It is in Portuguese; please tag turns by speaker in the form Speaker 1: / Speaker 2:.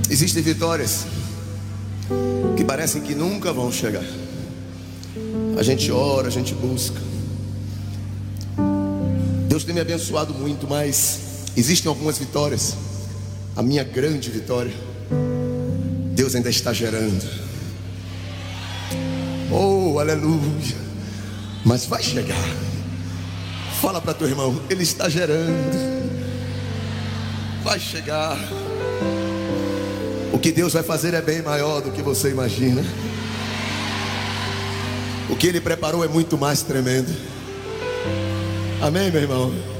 Speaker 1: Existem vitórias que parecem que nunca vão chegar. A gente ora, a gente busca. Deus tem me abençoado muito, mas existem algumas vitórias. A minha grande vitória, Deus ainda está gerando. Oh, aleluia. Mas vai chegar. Fala para teu irmão, Ele está gerando. Vai chegar. O que Deus vai fazer é bem maior do que você imagina. O que Ele preparou é muito mais tremendo. Amém, meu irmão?